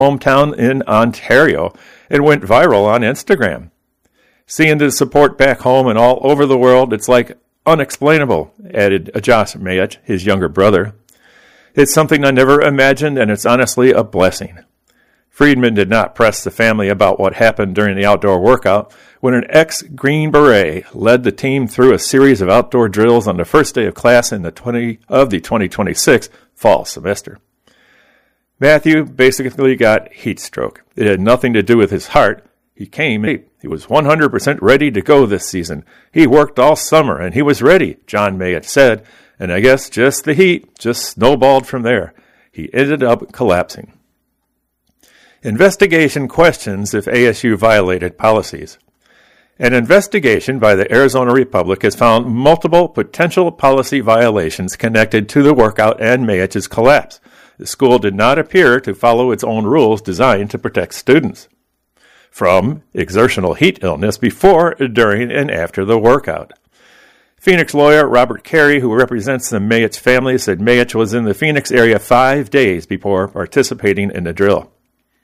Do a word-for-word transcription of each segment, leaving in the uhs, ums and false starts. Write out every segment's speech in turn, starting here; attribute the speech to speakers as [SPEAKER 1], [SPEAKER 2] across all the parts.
[SPEAKER 1] hometown in Ontario and went viral on Instagram. Seeing the support back home and all over the world, it's like unexplainable, added Josh Mayich, his younger brother. It's something I never imagined, and it's honestly a blessing. Friedman did not press the family about what happened during the outdoor workout when an ex-Green Beret led the team through a series of outdoor drills on the first day of class in the twenty of the twenty twenty-six fall semester. Matthew basically got heat stroke. It had nothing to do with his heart. He came, he was one hundred percent ready to go this season. He worked all summer, and he was ready, John Mayich said, and I guess just the heat just snowballed from there. He ended up collapsing. Investigation questions if A S U violated policies. An investigation by the Arizona Republic has found multiple potential policy violations connected to the workout and Mayich's collapse. The school did not appear to follow its own rules designed to protect students from exertional heat illness before, during, and after the workout. Phoenix lawyer Robert Carey, who represents the Mayich family, said Mayich was in the Phoenix area five days before participating in the drill.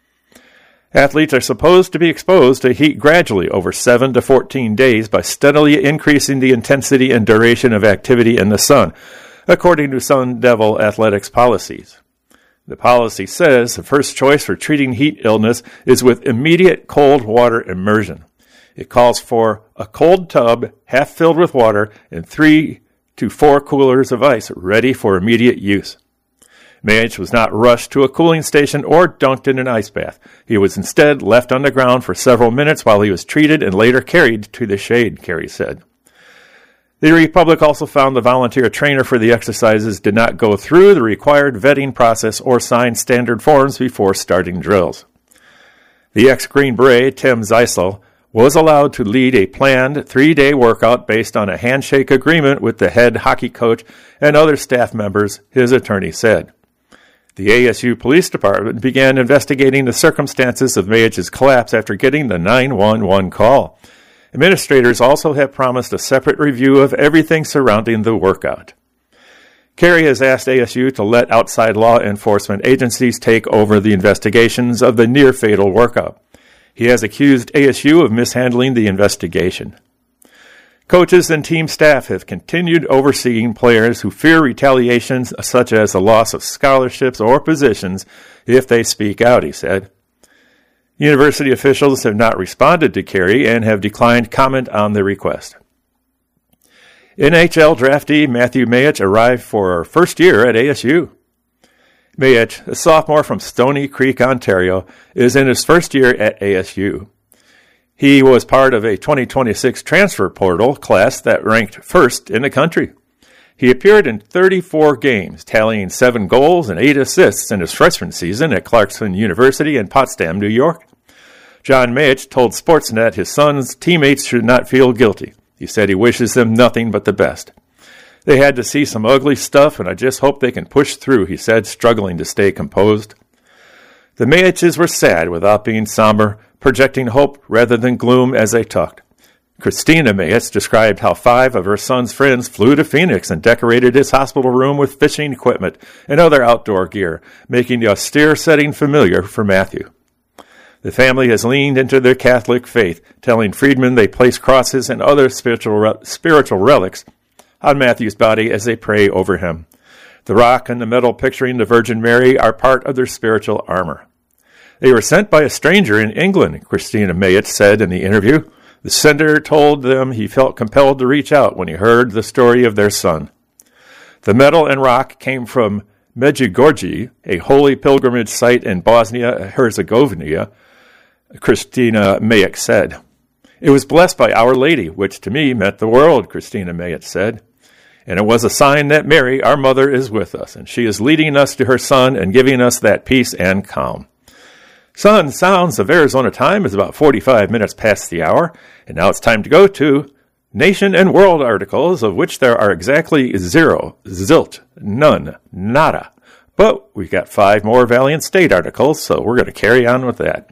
[SPEAKER 1] Athletes are supposed to be exposed to heat gradually over seven to fourteen days by steadily increasing the intensity and duration of activity in the sun, according to Sun Devil Athletics policies. The policy says the first choice for treating heat illness is with immediate cold water immersion. It calls for a cold tub half filled with water and three to four coolers of ice ready for immediate use. Mayich was not rushed to a cooling station or dunked in an ice bath. He was instead left on the ground for several minutes while he was treated and later carried to the shade, Carey said. The Republic also found the volunteer trainer for the exercises did not go through the required vetting process or sign standard forms before starting drills. The ex-Green Beret, Tim Zeisel, was allowed to lead a planned three-day workout based on a handshake agreement with the head hockey coach and other staff members, his attorney said. The A S U Police Department began investigating the circumstances of Mayich's collapse after getting the nine one one call. Administrators also have promised a separate review of everything surrounding the workout. Carey has asked A S U to let outside law enforcement agencies take over the investigations of the near-fatal workout. He has accused A S U of mishandling the investigation. Coaches and team staff have continued overseeing players who fear retaliations such as the loss of scholarships or positions if they speak out, he said. University officials have not responded to Carey and have declined comment on the request. N H L draftee Matthew Mayich arrived for her first year at A S U. Mayich, a sophomore from Stony Creek, Ontario, is in his first year at A S U. He was part of a twenty twenty-six transfer portal class that ranked first in the country. He appeared in thirty-four games, tallying seven goals and eight assists in his freshman season at Clarkson University in Potsdam, New York. John Mayich told Sportsnet his son's teammates should not feel guilty. He said he wishes them nothing but the best. They had to see some ugly stuff, and I just hope they can push through, he said, struggling to stay composed. The Mayiches were sad without being somber, projecting hope rather than gloom as they talked. Christina Mayich described how five of her son's friends flew to Phoenix and decorated his hospital room with fishing equipment and other outdoor gear, making the austere setting familiar for Matthew. The family has leaned into their Catholic faith, telling Friedman they place crosses and other spiritual spiritual relics on Matthew's body as they pray over him. The rock and the medal picturing the Virgin Mary are part of their spiritual armor. They were sent by a stranger in England, Christina Mayich said in the interview. The sender told them he felt compelled to reach out when he heard the story of their son. The medal and rock came from Medjugorje, a holy pilgrimage site in Bosnia-Herzegovina, Christina Mayich said. It was blessed by Our Lady, which to me meant the world, Christina Mayich said. And it was a sign that Mary, our mother, is with us, and she is leading us to her son and giving us that peace and calm. Sun Sounds of Arizona time is about forty-five minutes past the hour, and now it's time to go to Nation and World articles, of which there are exactly zero, zilch, none, nada. But we've got five more Valiant State articles, so we're going to carry on with that.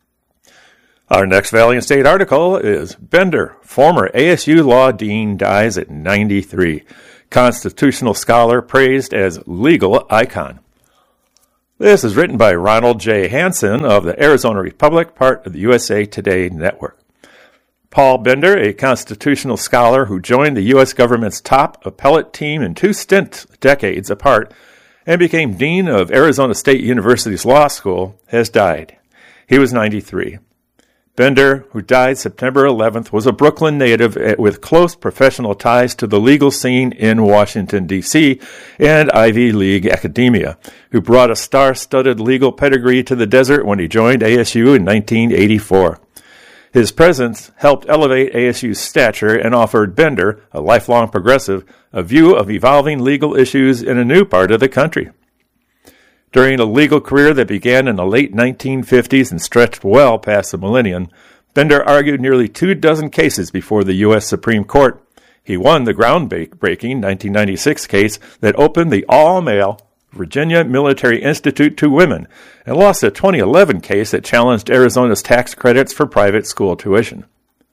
[SPEAKER 1] Our next Valiant State article is Bender, former A S U law dean, dies at ninety-three. Constitutional scholar praised as legal icon. This is written by Ronald J. Hansen of the Arizona Republic, part of the U S A Today network. Paul Bender, a constitutional scholar who joined the U S government's top appellate team in two stints decades apart and became dean of Arizona State University's law school, has died. He was ninety-three. Bender, who died September eleventh, was a Brooklyn native with close professional ties to the legal scene in Washington, D C and Ivy League academia, who brought a star-studded legal pedigree to the desert when he joined A S U in nineteen eighty-four. His presence helped elevate A S U's stature and offered Bender, a lifelong progressive, a view of evolving legal issues in a new part of the country. During a legal career that began in the late nineteen fifties and stretched well past the millennium, Bender argued nearly two dozen cases before the U S Supreme Court. He won the groundbreaking nineteen ninety-six case that opened the all-male Virginia Military Institute to women and lost a twenty eleven case that challenged Arizona's tax credits for private school tuition.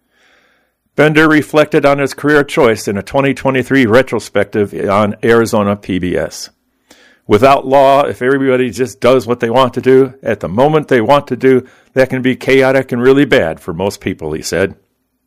[SPEAKER 1] Bender reflected on his career choice in a twenty twenty-three retrospective on Arizona P B S. Without law, if everybody just does what they want to do at the moment they want to do, that can be chaotic and really bad for most people, he said.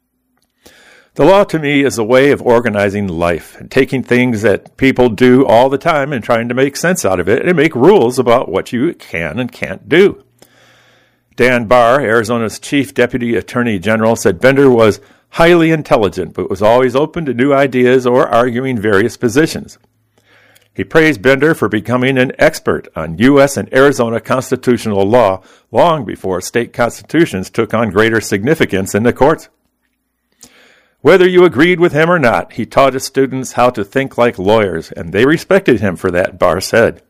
[SPEAKER 1] The law to me is a way of organizing life and taking things that people do all the time and trying to make sense out of it and make rules about what you can and can't do. Dan Barr, Arizona's Chief Deputy Attorney General, said Bender was highly intelligent but was always open to new ideas or arguing various positions. He praised Bender for becoming an expert on U S and Arizona constitutional law long before state constitutions took on greater significance in the courts. Whether you agreed with him or not, he taught his students how to think like lawyers, and they respected him for that, Barr said.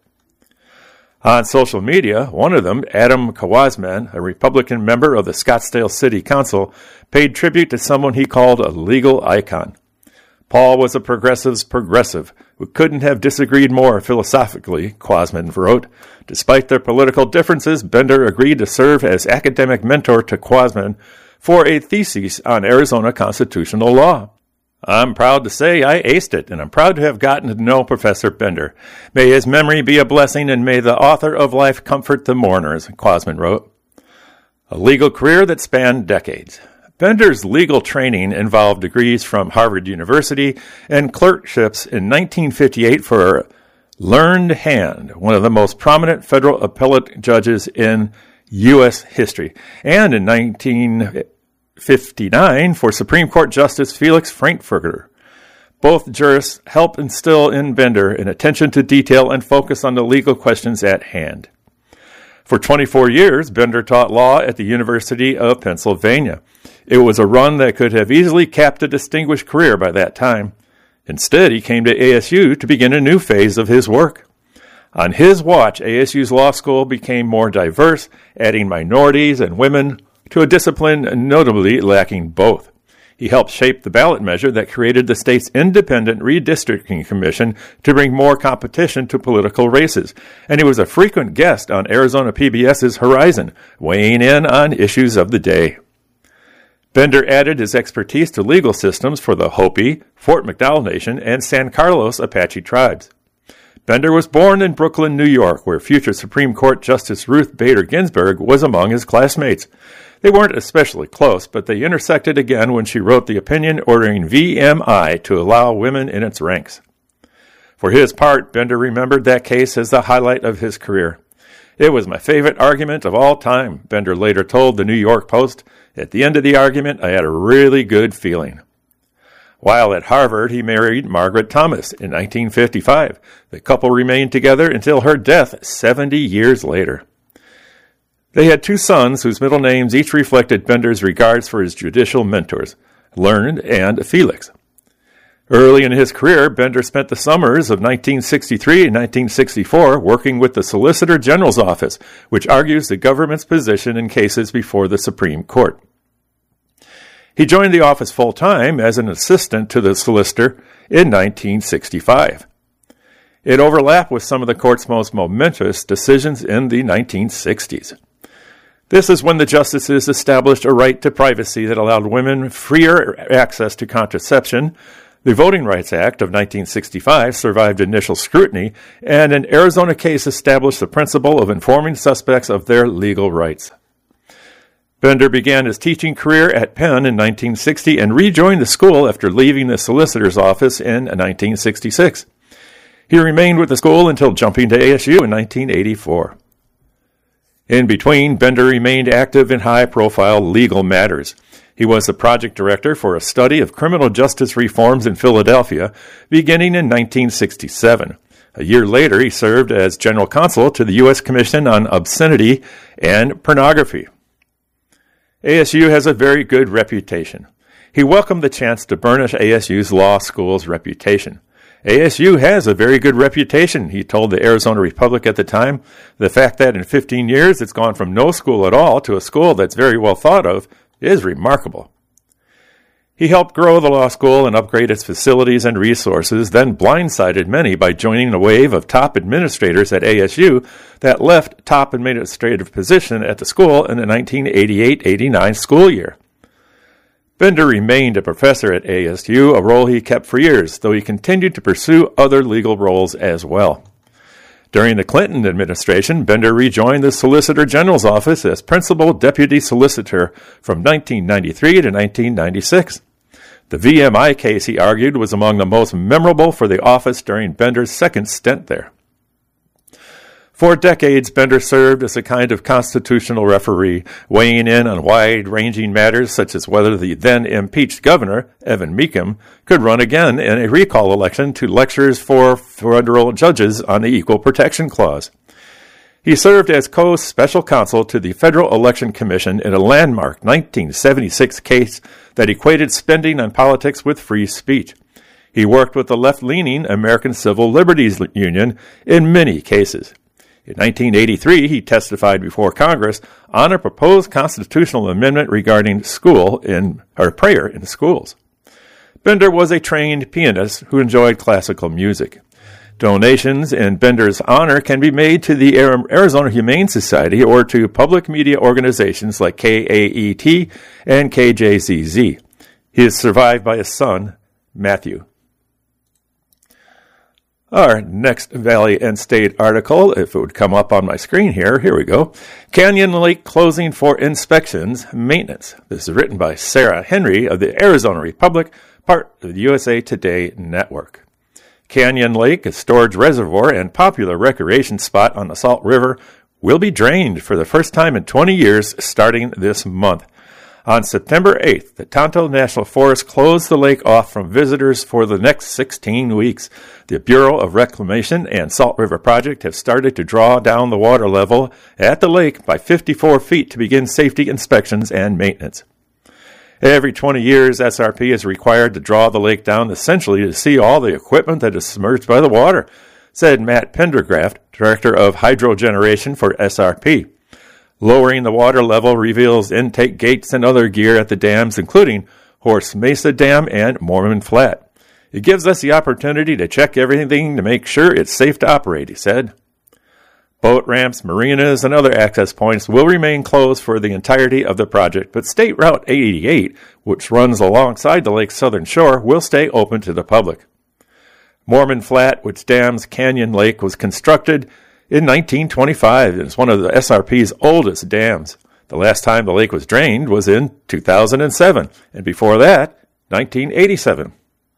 [SPEAKER 1] On social media, one of them, Adam Kawasman, a Republican member of the Scottsdale City Council, paid tribute to someone he called a legal icon. Paul was a progressive's progressive who couldn't have disagreed more philosophically, Kawasman wrote. Despite their political differences, Bender agreed to serve as academic mentor to Kawasman for a thesis on Arizona constitutional law. I'm proud to say I aced it, and I'm proud to have gotten to know Professor Bender. May his memory be a blessing, and may the author of life comfort the mourners, Kawasman wrote. A legal career that spanned decades. Bender's legal training involved degrees from Harvard University and clerkships in nineteen fifty-eight for Learned Hand, one of the most prominent federal appellate judges in U S history, and in nineteen fifty-nine for Supreme Court Justice Felix Frankfurter. Both jurists helped instill in Bender an attention to detail and focus on the legal questions at hand. For twenty-four years, Bender taught law at the University of Pennsylvania. It was a run that could have easily capped a distinguished career by that time. Instead, he came to A S U to begin a new phase of his work. On his watch, A S U's law school became more diverse, adding minorities and women to a discipline notably lacking both. He helped shape the ballot measure that created the state's independent redistricting commission to bring more competition to political races, and he was a frequent guest on Arizona P B S's Horizon, weighing in on issues of the day. Bender added his expertise to legal systems for the Hopi, Fort McDowell Nation, and San Carlos Apache tribes. Bender was born in Brooklyn, New York, where future Supreme Court Justice Ruth Bader Ginsburg was among his classmates. They weren't especially close, but they intersected again when she wrote the opinion ordering V M I to allow women in its ranks. For his part, Bender remembered that case as the highlight of his career. It was my favorite argument of all time, Bender later told the New York Post. At the end of the argument, I had a really good feeling. While at Harvard, he married Margaret Thomas in nineteen fifty-five. The couple remained together until her death seventy years later. They had two sons whose middle names each reflected Bender's regards for his judicial mentors, Learned and Felix. Early in his career, Bender spent the summers of nineteen sixty-three and nineteen sixty-four working with the Solicitor General's Office, which argues the government's position in cases before the Supreme Court. He joined the office full-time as an assistant to the solicitor in nineteen sixty-five. It overlapped with some of the court's most momentous decisions in the nineteen sixties. This is when the justices established a right to privacy that allowed women freer access to contraception, The Voting Rights Act of nineteen sixty-five survived initial scrutiny, and an Arizona case established the principle of informing suspects of their legal rights. Bender began his teaching career at Penn in nineteen sixty and rejoined the school after leaving the solicitor's office in nineteen sixty-six. He remained with the school until jumping to A S U in nineteen eighty-four. In between, Bender remained active in high-profile legal matters. He was the project director for a study of criminal justice reforms in Philadelphia, beginning in nineteen sixty-seven. A year later, he served as general counsel to the U S Commission on Obscenity and Pornography. A S U has a very good reputation. He welcomed the chance to burnish A S U's law school's reputation. A S U has a very good reputation, he told the Arizona Republic at the time. The fact that in fifteen years it's gone from no school at all to a school that's very well thought of is remarkable. He helped grow the law school and upgrade its facilities and resources, then blindsided many by joining a wave of top administrators at A S U that left top administrative position at the school in the nineteen eighty-eight eighty-nine school year. Bender remained a professor at A S U, a role he kept for years, though he continued to pursue other legal roles as well. During the Clinton administration, Bender rejoined the Solicitor General's office as Principal Deputy Solicitor from nineteen ninety-three to nineteen ninety-six. The V M I case, he argued, was among the most memorable for the office during Bender's second stint there. For decades, Bender served as a kind of constitutional referee, weighing in on wide-ranging matters such as whether the then-impeached governor, Evan Mecham, could run again in a recall election to lectures for federal judges on the Equal Protection Clause. He served as co-special counsel to the Federal Election Commission in a landmark nineteen seventy-six case that equated spending on politics with free speech. He worked with the left-leaning American Civil Liberties Union in many cases. In nineteen eighty-three, he testified before Congress on a proposed constitutional amendment regarding school in or prayer in schools. Bender was a trained pianist who enjoyed classical music. Donations in Bender's honor can be made to the Arizona Humane Society or to public media organizations like K A E T and K J Z Z. He is survived by a son, Matthew. Our next Valley and State article, if it would come up on my screen here, here we go. Canyon Lake closing for inspections, maintenance. This is written by Sarah Henry of the Arizona Republic, part of the U S A Today network. Canyon Lake, a storage reservoir and popular recreation spot on the Salt River, will be drained for the first time in twenty years starting this month. On September eighth, the Tonto National Forest closed the lake off from visitors for the next sixteen weeks. The Bureau of Reclamation and Salt River Project have started to draw down the water level at the lake by fifty-four feet to begin safety inspections and maintenance. Every twenty years, S R P is required to draw the lake down essentially to see all the equipment that is submerged by the water, said Matt Pendergraft, Director of Hydrogeneration for S R P. Lowering the water level reveals intake gates and other gear at the dams, including Horse Mesa Dam and Mormon Flat. It gives us the opportunity to check everything to make sure it's safe to operate, he said. Boat ramps, marinas, and other access points will remain closed for the entirety of the project, but State Route eighty-eight, which runs alongside the lake's southern shore, will stay open to the public. Mormon Flat, which dams Canyon Lake, was constructed in nineteen twenty-five and is one of the S R P's oldest dams. The last time the lake was drained was in two thousand seven, and before that, nineteen eighty-seven.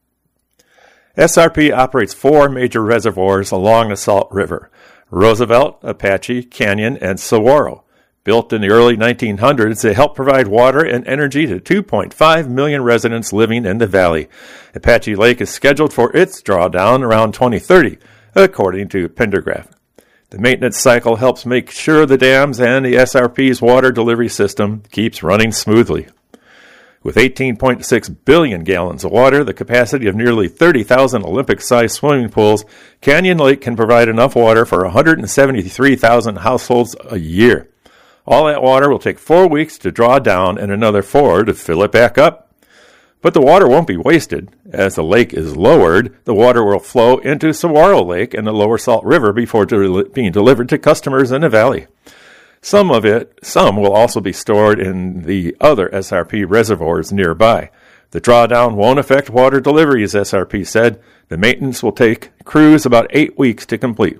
[SPEAKER 1] S R P operates four major reservoirs along the Salt River: Roosevelt, Apache, Canyon, and Saguaro. Built in the early nineteen hundreds, they help provide water and energy to two point five million residents living in the valley. Apache Lake is scheduled for its drawdown around twenty thirty, according to Pendergraft. The maintenance cycle helps make sure the dams and the S R P's water delivery system keeps running smoothly. With eighteen point six billion gallons of water, the capacity of nearly thirty thousand Olympic-sized swimming pools, Canyon Lake can provide enough water for one hundred seventy-three thousand households a year. All that water will take four weeks to draw down and another four to fill it back up. But the water won't be wasted. As the lake is lowered, the water will flow into Saguaro Lake and the lower Salt River before de- being delivered to customers in the valley. Some of it, some will also be stored in the other S R P reservoirs nearby. The drawdown won't affect water deliveries, S R P said. The maintenance will take crews about eight weeks to complete.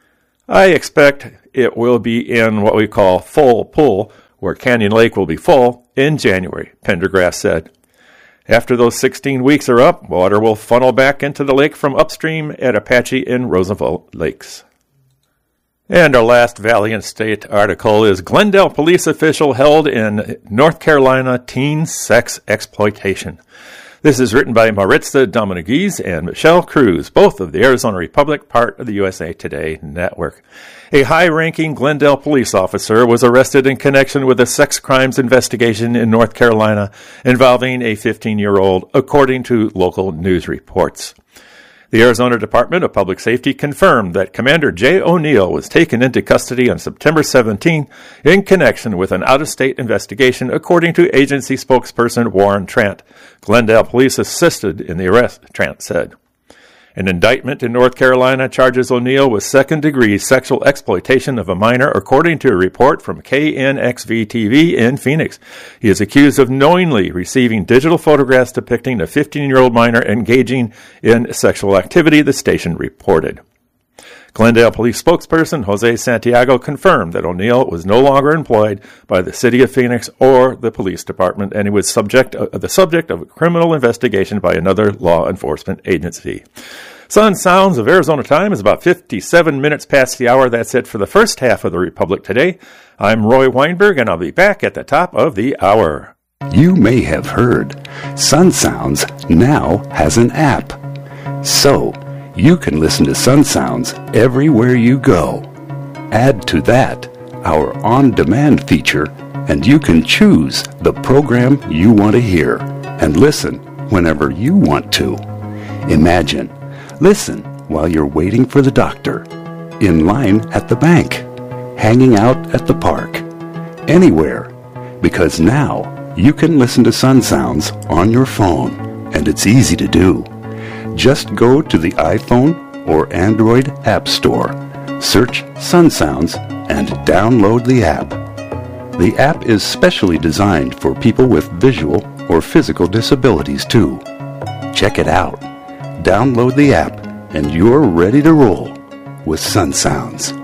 [SPEAKER 1] I expect it will be in what we call full pull, where Canyon Lake will be full, in January, Pendergrass said. After those sixteen weeks are up, water will funnel back into the lake from upstream at Apache and Roosevelt Lakes. And our last Valiant State article is Glendale police official held in North Carolina teen sex exploitation. This is written by Maritza Dominguez and Michelle Cruz, both of the Arizona Republic, part of the U S A Today network. A high-ranking Glendale police officer was arrested in connection with a sex crimes investigation in North Carolina involving a fifteen-year-old, according to local news reports. The Arizona Department of Public Safety confirmed that Commander Jay O'Neill was taken into custody on September seventeenth in connection with an out-of-state investigation, according to agency spokesperson Warren Trant. Glendale police assisted in the arrest, Trant said. An indictment in North Carolina charges O'Neill with second-degree sexual exploitation of a minor, according to a report from K N X V T V in Phoenix. He is accused of knowingly receiving digital photographs depicting a fifteen-year-old minor engaging in sexual activity, the station reported. Glendale police spokesperson Jose Santiago confirmed that O'Neill was no longer employed by the city of Phoenix or the police department, and he was subject uh, the subject of a criminal investigation by another law enforcement agency. Sun Sounds of Arizona time is about fifty-seven minutes past the hour. That's it for the first half of the Republic Today. I'm Roy Weinberg, and I'll be back at the top of the hour.
[SPEAKER 2] You may have heard Sun Sounds now has an app. So, you can listen to Sun Sounds everywhere you go. Add to that our on-demand feature, and you can choose the program you want to hear and listen whenever you want to. Imagine, listen while you're waiting for the doctor, in line at the bank, hanging out at the park, anywhere, because now you can listen to Sun Sounds on your phone, and it's easy to do. Just go to the iPhone or Android App Store, search Sun Sounds, and download the app. The app is specially designed for people with visual or physical disabilities too. Check it out. Download the app, and you're ready to roll with Sun Sounds.